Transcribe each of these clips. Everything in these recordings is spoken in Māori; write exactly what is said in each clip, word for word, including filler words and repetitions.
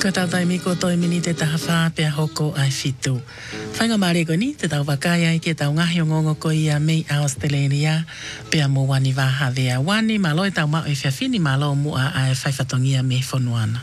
Ko tau tai miko toi mini te taha whā pia hoko ai fitu. Whainga maare ko ni te tau wakaya i ke tau ngahi o ngongo ko ia mei a Australia pia mo wani waha vea wani ma loi tau mao i whiawhini ma lo mua ai whaifatongia me whonuana.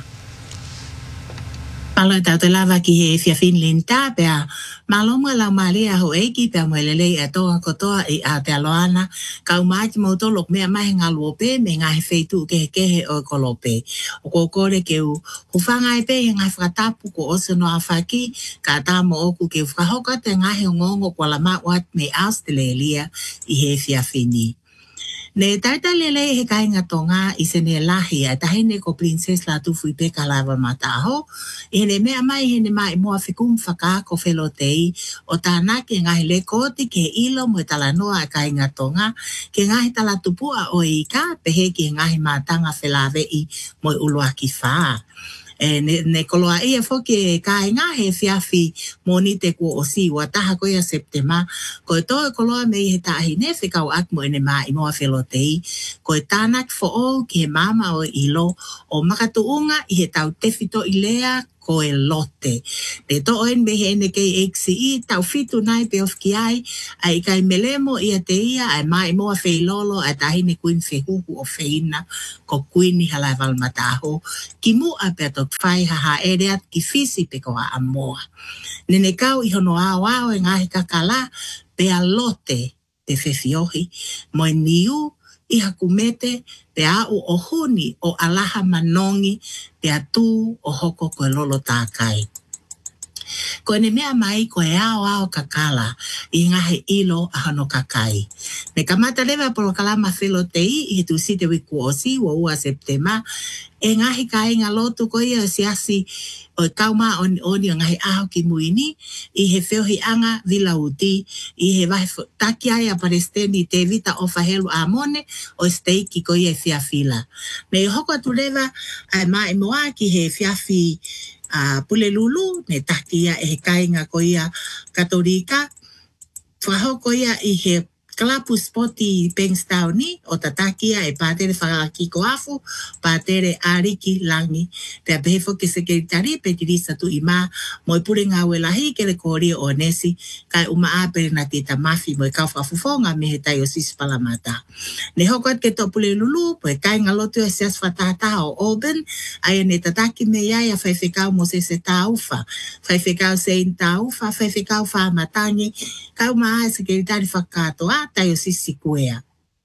Malo tau te lava ki he whiawhini lenta pia malo mua lau maria ho eiki pia mo elele e toa kotoa i Aotearoa kau maaki mo tolok mea mahi ngā luope me ngā he wheitu kehe kehe o kolope. O ko kore ke u hufanga e pe i ngā whakatapu ko oso no a whaki ka tā mo oku ke u whahoka te ngahi o ngongo kwa la mawat me Australia i he whiawhini. Ne taita lele he kainga tonga i se ne lahi a tahine ko princess la tufu i peka lava mataho. I ne mea mai he ne mai mua whikum whaka ko whelotei o tānake ngahi le koti ke ilo mo tala noa a kainga tonga ke ngahi tala tupua o i ka pehe ke ngahi mātanga whelawe i mo uluaki whaa. E ne, ne koloa ia foke e kāinga he whiawhi moni te kua o si wa taha koia Septema. Ko e toi koloa me i he tahi ne whikau akmo ene mā i moa whelotei. Ko e tānak fo o ki he māma o ilo o makatuunga i he tau tewhito i lea ko e lote. Te to oen me he ene kei X C E tau fitu nai pe of ki ai ai kai melemo i a te ia ai mai moa wheilolo ai tahine kuin whehuhu o wheina ko kuini halai valmataho ki mua pe atok whai haha ereat ki fisi pe koa a moa. Nene kau i hono a wao e ngahi kakala pe a lote te whewhiohi mo e niu i hakumete pe au o huni o alaha manongi pe atu o hoko koe lolo tākai. Ko ne mea mai ko e ao ao kakala i ngahe ilo a hano kakai. Ne kamata lewa polo kalama whelotei i he tu site wiku osi wa ua Septema e ngahi ka inga lotu ko ia siasi o kauma oni oni o ngahi aho ki muini i he whiohi anga vila uti i he wahi taki ai a Palestini te vita o whahelu a mone o steiki ko ia whiawhila. Me hoko atu lewa ai mai moa ki he whiawhi a uh, Pulelulu ne takia e he kainga ko ia Katolika. Whahoko ia i he klapu spoti Bankstown ni o tatakia e pātere whakaki ko afu, pātere ariki langi. Te apehefo ke sekretari pe tirisa tu ima mo i pure ngā welahi ke le kōria o nesi kai uma apere na tita mafi mo i kau whafufonga me he tai o sisi palamata. Ne hokot ke to Pulelulu po e kai ngalotu e sias whatata o Auburn ai ne tataki me iai a whaiwhekau mo se se taufa. Whaiwhekau se in taufa, whaiwhekau whamatangi kau maa sekretari whakatoa tai o sisi kuea.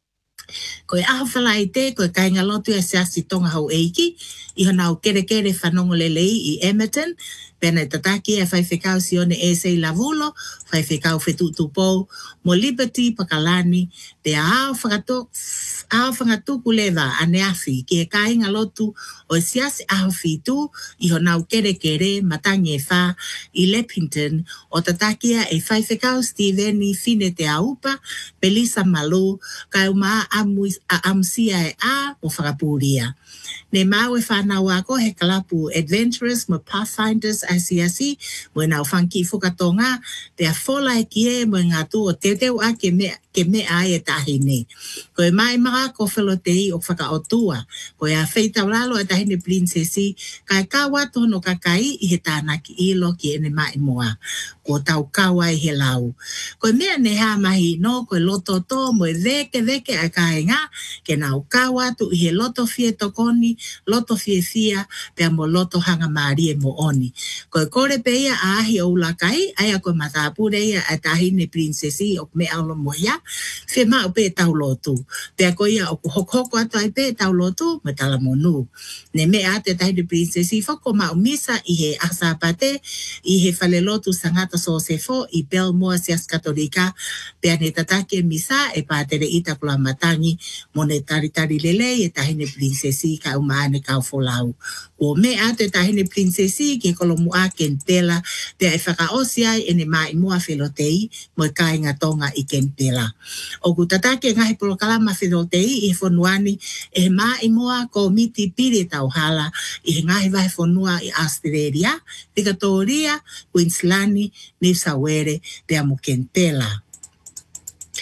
Ko e aho whala i te, ko e kai ngalotu e seasi tonga hau eiki, i hana o kere kere whanongo lelei i Emerton, pena e tataki e whaiwhekau si one e sei lavulo, whaiwhekau whetutu pou, mo Liberty Pakalani, te ao whakatok, ao whangatuku lewa ane afi, ki e kai ngalotu o e siasi aho fitu, i hana o kere kere, matangi e wha, i Lepington, o tatakia e whaiwhekau Steveni fine te aupa, Pelisa Malu, kai uma a amsia e a o whakapuria. Ne mau e whanau ako he kalapu Adventurers mo Pathfinders I C S I mo e nau whanki whukatonga te a whola e kie mo e ngā tu o te teo a ke me, ke me ai e tahine. Ko e mai maa ko whelotei o whakaotua. Ko e a wheitau lalo e tahine princessi kai kawato no kakai i he tānaki ilo ki ene mai moa. Ko tau kawa i he lau. Ko e mea ne ha mahi no ko e loto to mo e veke veke a kainga ke nau kawa tu i he loto fie tokoni, loto fie fia, pia mo loto hanga maari e mo oni. Ko e kore pe ia a ahi o ulakai, aia ko matapure ia a tahine princessi o me aulo moia, fe mao pe tau lotu. Pia ko ia o kuhokhoko ato ai pe tau lotu, me tala monu. Ne me ate tahine princessi foko mao misa i he asapate, i he fale lotu sangata so se fo, i Belmore sias Katolika, pia ne tatake misa e patere ita kula matangi, mo ne taritari lele e tahine princessi ka umane kau folau. O me ate tahine princessi ki kolomu a kentela pe e whakaosi ai ene mai mua whelotei mo e kainga tonga i kentela. O kutatake ngahi polokalama whelotei i whonuani e mai mua ko miti piri tau hala i ngahi vai whonua i Australia, Victoria, Queensland, New South Wales pe amu kentela.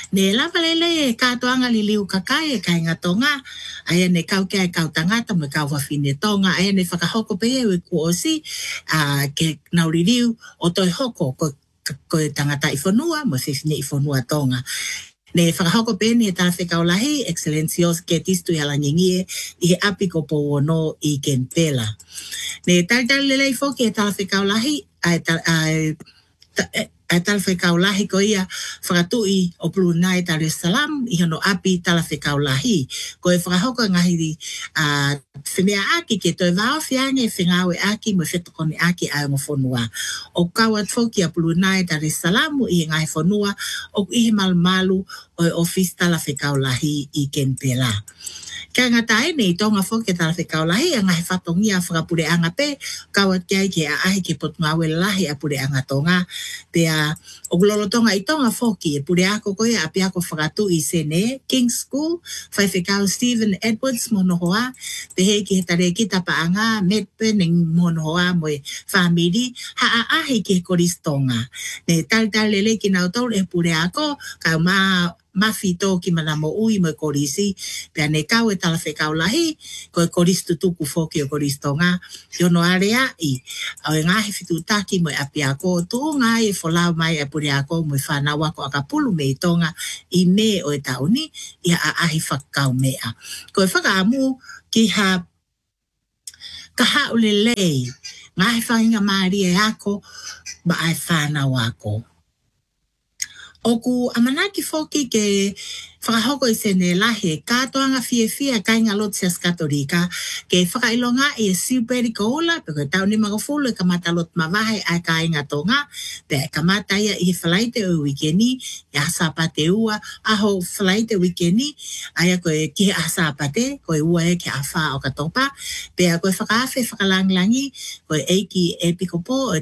Ne lava lele e katoanga li liu kakai e kai ngatonga. Aia ne kau kia e kau tangata me kau whawhine tonga. Aia ne whakahoko pe e ui ku osi uh, ke nauri liu o toi hoko ko, ko tangata i whanua mo whiwhine i whanua tonga. Ne whakahoko pe ni e tala whekaulahi, Excellencios ke tistu i ala nyingie i he api ko po no i Kempela. Ne tali tali lelei foki e tala whekaulahi ai ai tala whekaulahi ko ia whakatui o Brunei Dar es Salaam i hono api tala whekaulahi. Ko e whakahoko ngahi uh, whenea aki ke toi vao whiange e whengawe aki mo whetokone aki ai mo whanua. O kawat foki a Brunei Dar es Salaam i ngai whanua o ihi malu o e office tala whekaulahi i Kempela. Kia ngata e nei tonga foke tala whekaulahi a ngahi whatongia whakapure anga pe kawat kiai ke a ahi ke potunga lahi a pure anga tonga pea o glolo tonga i tonga foki e pure ako koe a pia ko whakatu i sene King's School whai whekau Stephen Edwards monohoa te hei ki he tare ki tapa anga metpen ing monohoa mo e whamiri ha a ahi ke koris tonga ne tal tal lele ki nau tau e pure ako ka maa mafito ki mana mo ui mo korisi pea ne kau e tala whekaulahi ko e koris tutuku foki o koris tonga i ono area i au e ngahi fitu taki mo e api ako tu ngai e wholau mai e puri ako mo e whanawa ko akapulu me i tonga i me o e tauni i a ahi whakau mea ko e whakaamu ki ha kaha ulelei ngahi whahinga maari e ako ba ai whanawa ko oku amanaki foki ke whakahoko i sene lahe katoanga fie fie kai ngā Lotsias Katolika ke whakailonga i e siuperi ko ula pe koe tau ni magafulu e kamata lot mawahe ai kai ngā tonga pe e kamata ia i he whalaite o wikeni i asapate ua aho whalaite wikeni aia koe ki he asapate koe ua e ke awha o katopa pe a koe whakaafe whakalanglangi koe eiki e pikopo